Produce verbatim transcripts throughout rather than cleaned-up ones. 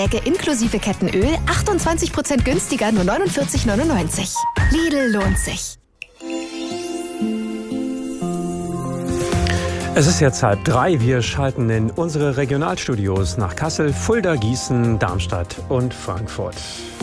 Kettensäge inklusive Kettenöl achtundzwanzig Prozent günstiger, nur neunundvierzig neunundneunzig. Lidl lohnt sich. Es ist jetzt halb drei. Wir schalten in unsere Regionalstudios nach Kassel, Fulda, Gießen, Darmstadt und Frankfurt.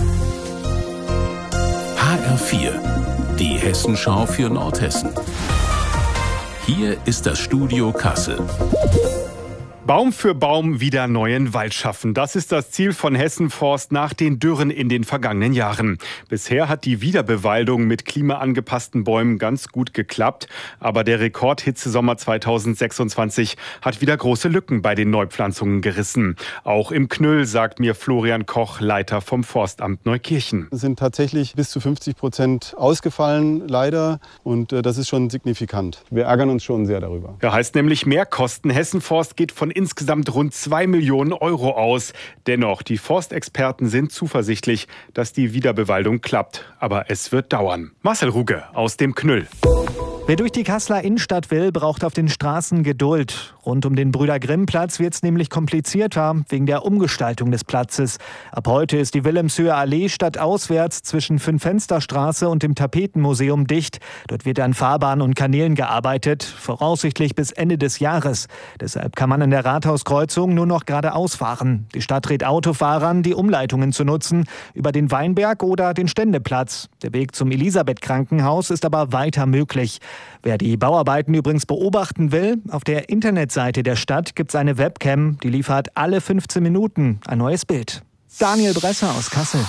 H R vier, die Hessenschau für Nordhessen. Hier ist das Studio Kassel. Baum für Baum wieder neuen Wald schaffen. Das ist das Ziel von Hessen Forst nach den Dürren in den vergangenen Jahren. Bisher hat die Wiederbewaldung mit klimaangepassten Bäumen ganz gut geklappt. Aber der Rekordhitzesommer zweitausendsechsundzwanzig hat wieder große Lücken bei den Neupflanzungen gerissen. Auch im Knüll, sagt mir Florian Koch, Leiter vom Forstamt Neukirchen. Es sind tatsächlich bis zu fünfzig Prozent ausgefallen, leider. Und äh, das ist schon signifikant. Wir ärgern uns schon sehr darüber. Ja, heißt nämlich Mehrkosten. Hessen Forst geht von insgesamt rund zwei Millionen Euro aus. Dennoch, die Forstexperten sind zuversichtlich, dass die Wiederbewaldung klappt. Aber es wird dauern. Marcel Ruge aus dem Knüll. Wer durch die Kasseler Innenstadt will, braucht auf den Straßen Geduld. Rund um den Brüder-Grimm-Platz wird es nämlich komplizierter wegen der Umgestaltung des Platzes. Ab heute ist die Wilhelmshöher Allee stadtauswärts zwischen Fünf-Fenster-Straße und dem Tapetenmuseum dicht. Dort wird an Fahrbahnen und Kanälen gearbeitet, voraussichtlich bis Ende des Jahres. Deshalb kann man an der Rathauskreuzung nur noch geradeaus fahren. Die Stadt rät Autofahrern, die Umleitungen zu nutzen, über den Weinberg oder den Ständeplatz. Der Weg zum Elisabeth-Krankenhaus ist aber weiter möglich. Wer die Bauarbeiten übrigens beobachten will, auf der Internetseite der Stadt gibt es eine Webcam, die liefert alle fünfzehn Minuten ein neues Bild. Daniel Bresser aus Kassel.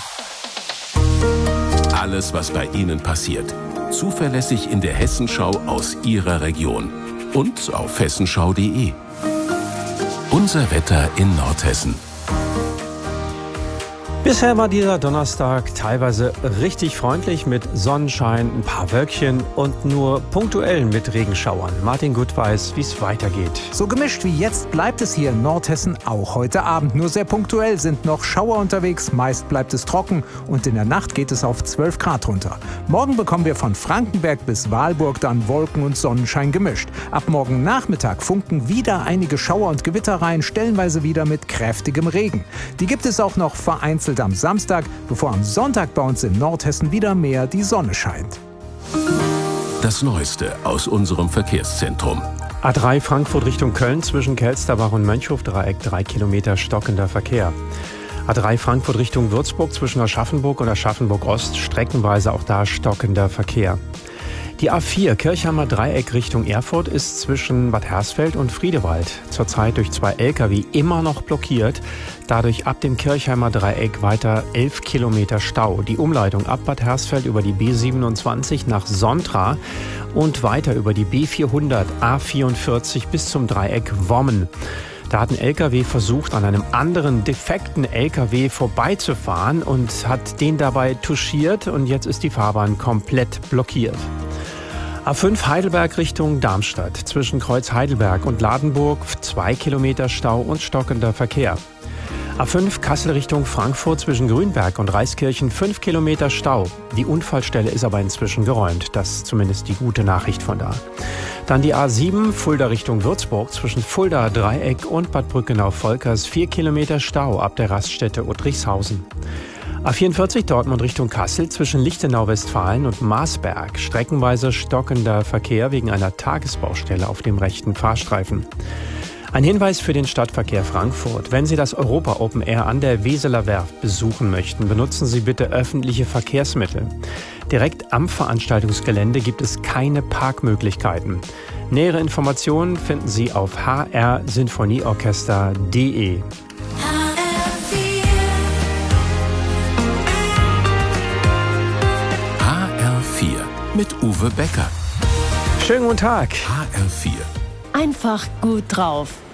Alles, was bei Ihnen passiert, zuverlässig in der Hessenschau aus Ihrer Region und auf hessenschau punkt de. Unser Wetter in Nordhessen. Bisher war dieser Donnerstag teilweise richtig freundlich mit Sonnenschein, ein paar Wölkchen und nur punktuell mit Regenschauern. Martin Gut weiß, wie es weitergeht. So gemischt wie jetzt bleibt es hier in Nordhessen auch heute Abend. Nur sehr punktuell sind noch Schauer unterwegs, meist bleibt es trocken und in der Nacht geht es auf zwölf Grad runter. Morgen bekommen wir von Frankenberg bis Wahlburg dann Wolken und Sonnenschein gemischt. Ab morgen Nachmittag funken wieder einige Schauer und Gewitter rein, stellenweise wieder mit kräftigem Regen. Die gibt es auch noch vereinzelt am Samstag, bevor am Sonntag bei uns in Nordhessen wieder mehr die Sonne scheint. Das Neueste aus unserem Verkehrszentrum. A drei Frankfurt Richtung Köln zwischen Kelsterbach und Mönchhof-Dreieck, drei Kilometer stockender Verkehr. A drei Frankfurt Richtung Würzburg zwischen Aschaffenburg und Aschaffenburg-Ost, streckenweise auch da stockender Verkehr. Die A vier Kirchheimer Dreieck Richtung Erfurt ist zwischen Bad Hersfeld und Friedewald zurzeit durch zwei L K W immer noch blockiert. Dadurch ab dem Kirchheimer Dreieck weiter elf Kilometer Stau. Die Umleitung ab Bad Hersfeld über die B siebenundzwanzig nach Sontra und weiter über die B vierhundert A vierundvierzig bis zum Dreieck Wommen. Da hat ein L K W versucht, an einem anderen defekten L K W vorbeizufahren und hat den dabei touchiert und jetzt ist die Fahrbahn komplett blockiert. A fünf Heidelberg Richtung Darmstadt zwischen Kreuz Heidelberg und Ladenburg zwei Kilometer Stau und stockender Verkehr. A fünf Kassel Richtung Frankfurt zwischen Grünberg und Reiskirchen fünf Kilometer Stau. Die Unfallstelle ist aber inzwischen geräumt. Das ist zumindest die gute Nachricht von da. Dann die A sieben Fulda Richtung Würzburg zwischen Fulda Dreieck und Bad Brückenau-Volkers vier Kilometer Stau ab der Raststätte Uttrichshausen. A vierundvierzig Dortmund Richtung Kassel zwischen Lichtenau-Westfalen und Marsberg. Streckenweise stockender Verkehr wegen einer Tagesbaustelle auf dem rechten Fahrstreifen. Ein Hinweis für den Stadtverkehr Frankfurt. Wenn Sie das Europa Open Air an der Weseler Werft besuchen möchten, benutzen Sie bitte öffentliche Verkehrsmittel. Direkt am Veranstaltungsgelände gibt es keine Parkmöglichkeiten. Nähere Informationen finden Sie auf h r sinfonieorchester punkt de. H R vier mit Uwe Becker. Schönen guten Tag. H R vier. Einfach gut drauf.